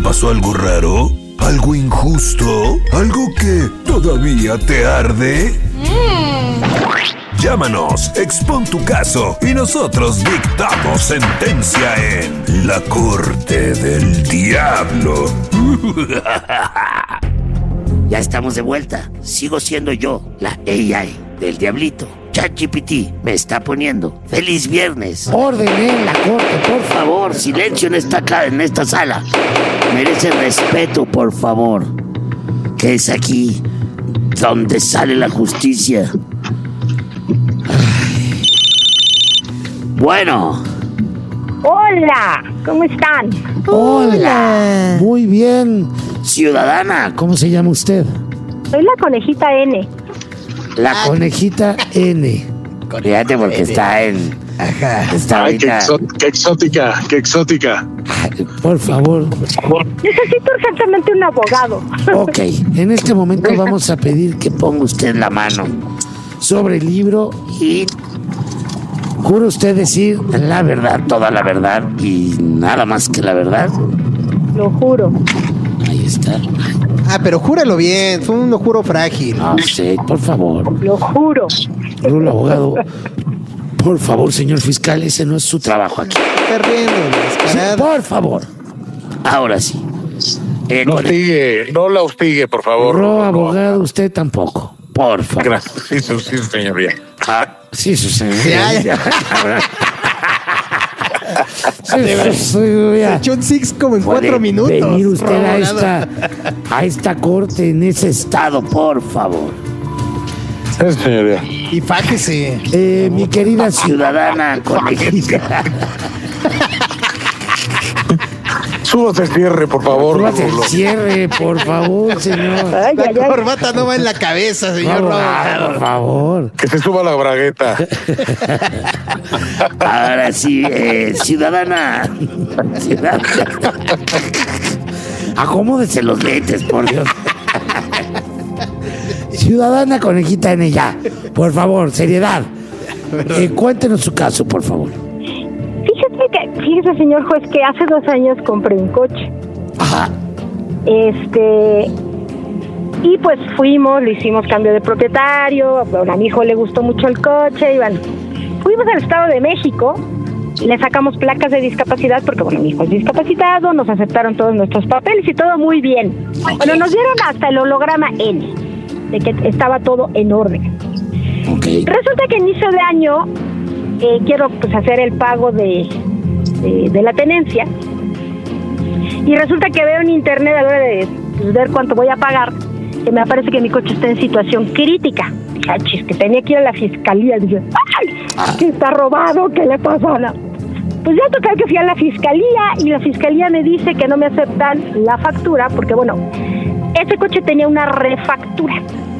pasó algo raro? ¿Algo injusto? ¿Algo que todavía te arde? Llámanos, expon tu caso y nosotros dictamos sentencia en La Corte del Diablo. Ya estamos de vuelta. Sigo siendo yo, la AI del Diablito. ChatGPT me está poniendo. ¡Feliz viernes! Orden en la corte, Por favor, silencio en esta sala. Merece respeto, por favor. Que es aquí donde sale la justicia. Ay. Bueno. Hola, ¿cómo están? Hola. Muy bien. Ciudadana. ¿Cómo se llama usted? Soy la conejita N. La conejita N. Fíjate porque está en... Ajá. Está ahorita... Qué exótica. Ay, por favor. Necesito urgentemente un abogado. Ok, en este momento vamos a pedir que ponga usted la mano sobre el libro y jura usted decir la verdad, toda la verdad y nada más que la verdad. Lo juro. Ahí está. Ah, pero júralo bien, fue un juro frágil. No sé, por favor. Lo juro. Rulo, abogado. Por favor, señor fiscal, ese no es su trabajo aquí. Está riendo, Sí, descarado. por favor. Ahora sí. No la hostigue, por favor. No, abogado, usted tampoco. Por favor. Gracias. Sí, señoría. Sí, su señor. Ya. Se echó un six como en ¿Puede 4 minutos. Venir usted abogado. a esta corte en ese estado, por favor. Sí, señoría. Y fájese. Mi querida Ciudadana conejita. Súbase el cierre, por favor. Súbase el Rulo. cierre, por favor, señor. Ay, La ay, ay. corbata no va en la cabeza, señor Abogado, por favor. Que se suba la bragueta. Ahora sí, ciudadana. Acomódese los lentes, por Dios. Ciudadana conejita N ya. Por favor, seriedad. Cuéntenos su caso, por favor. Fíjese, señor juez, que hace 2 años compré un coche. Ajá. Y pues fuimos, le hicimos cambio de propietario. Bueno, a mi hijo le gustó mucho el coche. Y bueno, fuimos al Estado de México. Le sacamos placas de discapacidad porque, bueno, mi hijo es discapacitado. Nos aceptaron todos nuestros papeles y todo muy bien. Bueno, nos dieron hasta el holograma N, de que estaba todo en orden. Okay. Resulta que a inicio de año quiero pues hacer el pago de la tenencia y resulta que veo en internet a la hora de pues, ver cuánto voy a pagar que me aparece que mi coche está en situación crítica. Achis, que tenía que ir a la fiscalía. Dije, ¡ay! Que está robado, ¿qué le pasa? No. Pues ya toca que fui a la fiscalía y la fiscalía me dice que no me aceptan la factura porque, bueno, ese coche tenía una refactura.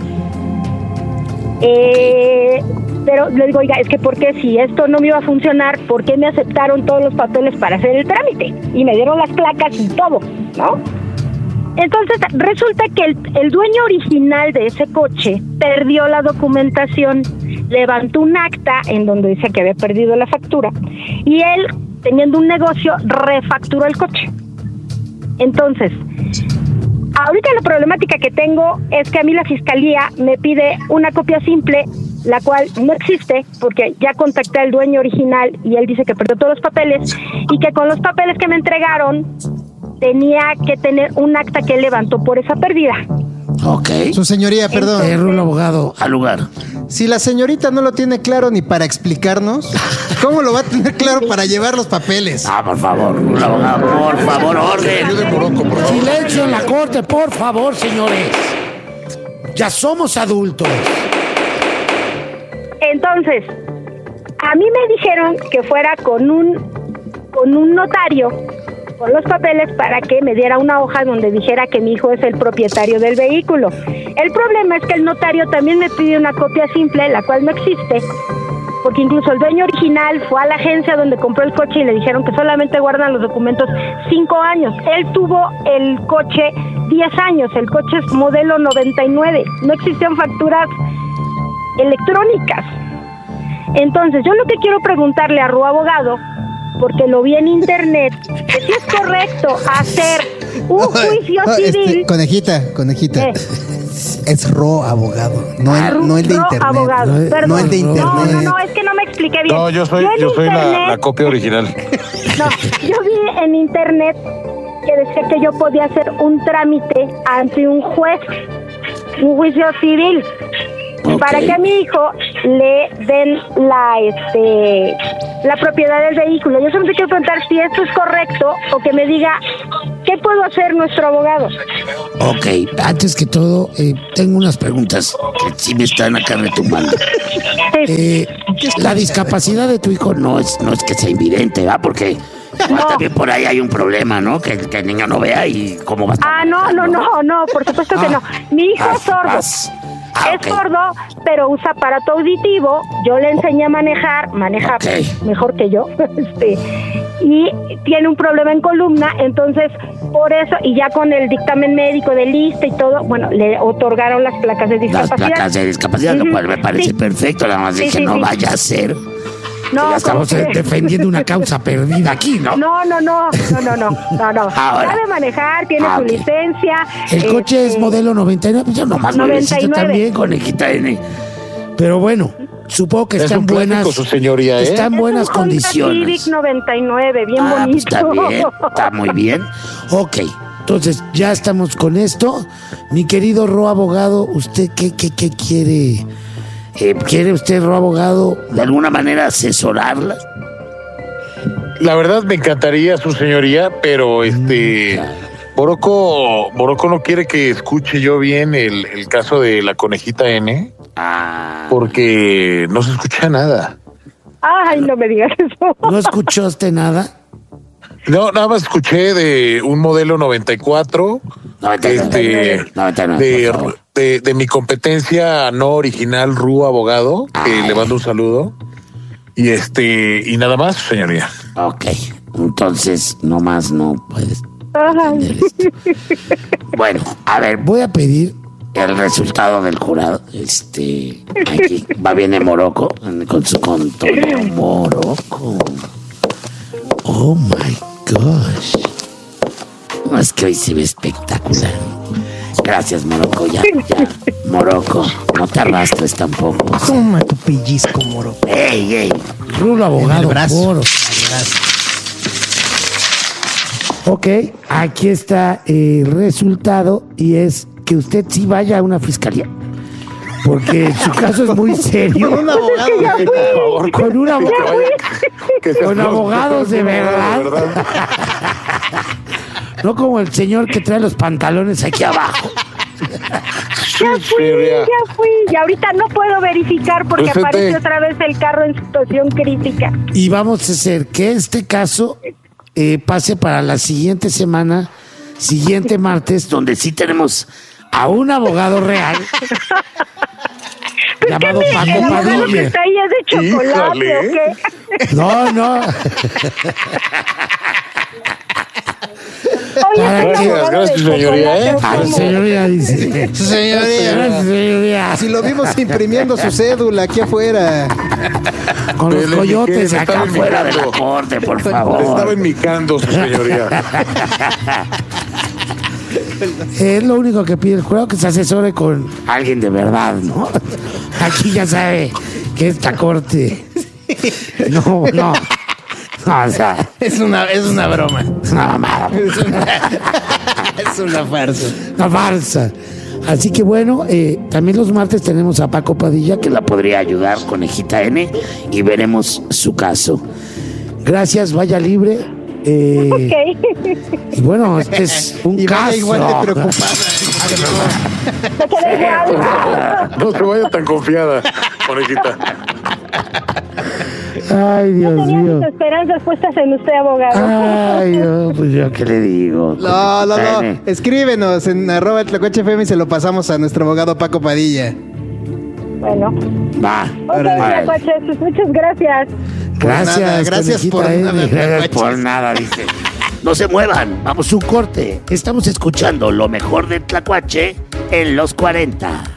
Pero le digo, oiga, es que ¿por qué si esto no me iba a funcionar, por qué me aceptaron todos los papeles para hacer el trámite? Y me dieron las placas y todo, ¿no? Entonces resulta que el dueño original de ese coche perdió la documentación, levantó un acta en donde dice que había perdido la factura y él, teniendo un negocio, refacturó el coche. Entonces, ahorita la problemática que tengo es que a mí la fiscalía me pide una copia simple, la cual no existe porque ya contacté al dueño original y él dice que perdió todos los papeles y que con los papeles que me entregaron tenía que tener un acta que él levantó por esa pérdida. Ok. Su señoría, perdón. Rulo, abogado. Al lugar. Si la señorita no lo tiene claro ni para explicarnos, ¿cómo lo va a tener claro para llevar los papeles? Por favor, Rulo, abogado, por favor, orden. Silencio en la corte, por favor, señores. Ya somos adultos. Entonces, a mí me dijeron que fuera con un notario, con los papeles, para que me diera una hoja donde dijera que mi hijo es el propietario del vehículo. El problema es que el notario también me pide una copia simple, la cual no existe, porque incluso el dueño original fue a la agencia donde compró el coche y le dijeron que solamente guardan los documentos 5 años. Él tuvo el coche 10 años, el coche es modelo 99, no existían facturas electrónicas. Entonces, yo lo que quiero preguntarle a Ru Abogado porque lo vi en internet, que sí es correcto hacer un juicio civil. Conejita. Es Ro abogado, no el de internet. Abogado, perdón. No el de internet. No, es que no me expliqué bien. No, yo soy la copia original. No, yo vi en internet que decía que yo podía hacer un trámite ante un juez, un juicio civil, para que a mi hijo le den la propiedad del vehículo. Yo solamente quiero preguntar si esto es correcto o que me diga qué puedo hacer nuestro abogado. Ok, antes que todo, tengo unas preguntas que sí me están acá retumbando. La discapacidad de tu hijo no es que sea invidente, ¿va? Porque también por ahí hay un problema, ¿no? Que el niño no vea y cómo va a estar. No, por supuesto que no. Mi hijo es sordo. Es sordo, pero usa aparato auditivo. Yo le enseñé a maneja mejor que yo. Y tiene un problema en columna, entonces por eso, y ya con el dictamen médico del ISSSTE y todo, bueno, le otorgaron las placas de discapacidad. Las placas de discapacidad, lo cual me parece perfecto, nada más dije no vaya a ser. No, ya estamos defendiendo una causa perdida aquí, ¿no? No. Ahora, sabe manejar, tiene su licencia. El coche es modelo 99, pues yo nomás lo necesito también, conejita N. Pero bueno, supongo que están buenas. Su señoría, está en buenas condiciones. Civic 99, bien bonito. Pues está bien, está muy bien. Ok, entonces ya estamos con esto. Mi querido Ro abogado, ¿usted qué quiere? ¿Quiere usted, Ro abogado, de alguna manera asesorarla? La verdad me encantaría, su señoría, pero Morocco no quiere que escuche yo bien el caso de la conejita N. Porque no se escucha nada. Ay, no me digas eso. ¿No escuchaste nada? No, nada más escuché de un modelo 94. 99, de mi competencia no original, Ru abogado, que le mando un saludo. Y y nada más, señoría. Ok, entonces nomás no puedes entender esto. Bueno, a ver, voy a pedir el resultado del jurado. Aquí viene Morocco con Toño Morocco. Oh my gosh. No, es que hoy se ve espectacular. Gracias, Morocco. Ya. Morocco, no te arrastres tampoco. Toma tu pellizco, Morocco. Ey. Rulo abogado. El brazo. Ok, aquí está el resultado y es que usted sí vaya a una fiscalía. Porque su caso es muy serio. Con un abogado. Con abogados de verdad. No como el señor que trae los pantalones aquí abajo. Ya fui. Y ahorita no puedo verificar porque aparece otra vez el carro en situación crítica. Y vamos a hacer que este caso pase para la siguiente semana, siguiente martes, donde sí tenemos a un abogado real llamado Paco Padilla. ¿Está ahí es de chocolate o qué? No. Gracias, señoría. Señoría dice. Señoría. Si lo vimos imprimiendo su cédula aquí afuera. Con los coyotes acá afuera de la corte, por favor. Estaba enmicando, su señoría. Es lo único que pide el jurado, que se asesore con alguien de verdad, ¿no? Aquí ya sabe que esta corte no, o sea, es una broma. Es una mamada. Es una farsa. Una farsa. Así que bueno, también los martes tenemos a Paco Padilla, que la podría ayudar, Conejita N, y veremos su caso. Gracias, vaya libre. Ok. Y bueno, este es un caso. Igual de preocupada. No se vaya tan confiada, conejita. Ay, Dios Yo tenía mío. mis esperanzas puestas en usted, abogado. Ay, no, pues yo qué le digo. No. Escríbenos en @tlacuachefm y se lo pasamos a nuestro abogado Paco Padilla. Bueno. Va. Ok, Tlacuaches, pues muchas gracias. Gracias por Conejita nada, N. Gracias por Tlacuaches. nada, dice. No se muevan, vamos a un corte. Estamos escuchando lo mejor de Tlacuache en los 40.